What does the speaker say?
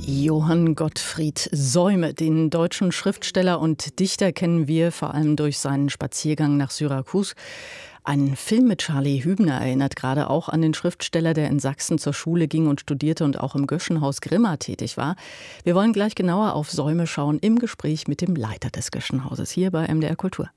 Johann Gottfried Säume, den deutschen Schriftsteller und Dichter, kennen wir vor allem durch seinen Spaziergang nach Syrakus. Ein Film mit Charlie Hübner erinnert gerade auch an den Schriftsteller, der in Sachsen zur Schule ging und studierte und auch im Göschenhaus Grimma tätig war. Wir wollen gleich genauer auf Säume schauen im Gespräch mit dem Leiter des Göschenhauses hier bei MDR Kultur.